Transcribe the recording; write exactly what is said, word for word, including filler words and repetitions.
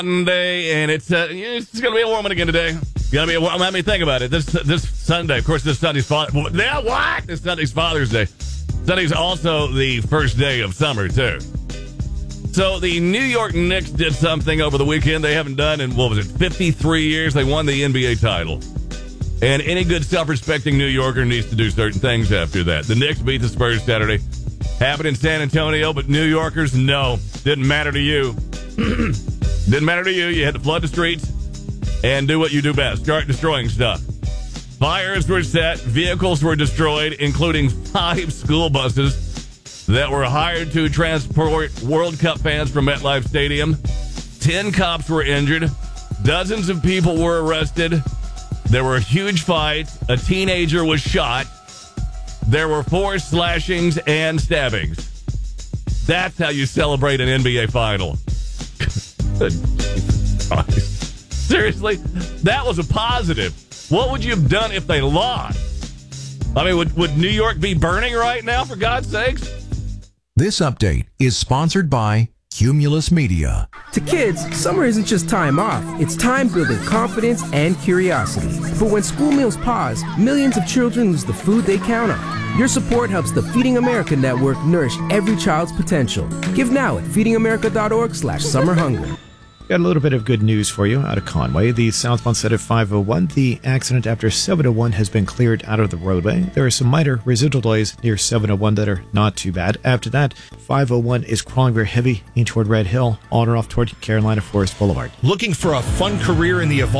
Monday, and it's uh, it's going to be a warm one again today. Going to be a warm. Let me think about it. This this Sunday, of course, this Sunday's Father. Yeah, what? This Sunday's Father's Day. Sunday's also the first day of summer too. So the New York Knicks did something over the weekend they haven't done in, what was it, fifty-three years? They won the N B A title. And any good self-respecting New Yorker needs to do certain things after that. The Knicks beat the Spurs Saturday. Happened in San Antonio, but New Yorkers, no. Didn't matter to you. Didn't matter to you. You had to flood the streets and do what you do best. Start destroying stuff. Fires were set. Vehicles were destroyed, including five school buses that were hired to transport World Cup fans from MetLife Stadium. Ten cops were injured. Dozens of people were arrested. There were huge fights. A teenager was shot. There were four slashings and stabbings. That's how you celebrate an N B A final. Seriously? That was a positive. What would you have done if they lost? I mean, would, would New York be burning right now, for God's sakes? This update is sponsored by Cumulus Media. To kids, summer isn't just time off. It's time building confidence and curiosity. But when school meals pause, millions of children lose the food they count on. Your support helps the Feeding America Network nourish every child's potential. Give now at feedingamerica.org slash summer hunger. Got a little bit of good news for you out of Conway. The southbound side of five oh one, the accident after seven oh one has been cleared out of the roadway. There are some minor residual delays near seven oh one that are not too bad. After that, five oh one is crawling very heavy in toward Red Hill, on or off toward Carolina Forest Boulevard. Looking for a fun career in the